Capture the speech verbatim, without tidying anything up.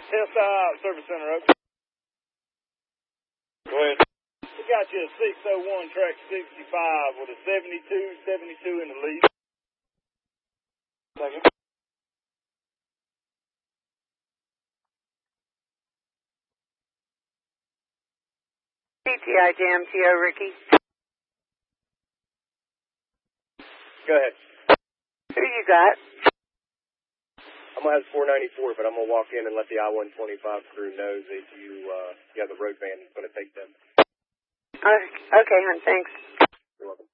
Test out, service center up. Go ahead. We got you a six oh one track sixty-five with a seventy-two seventy-two in the lead. Second. C T I Jam T O Ricky. Go ahead. Who you got? I'm going to have four ninety-four, but I'm going to walk in and let the I one twenty-five crew know that you, uh, yeah, the road van is going to take them. Uh, okay, hon, thanks.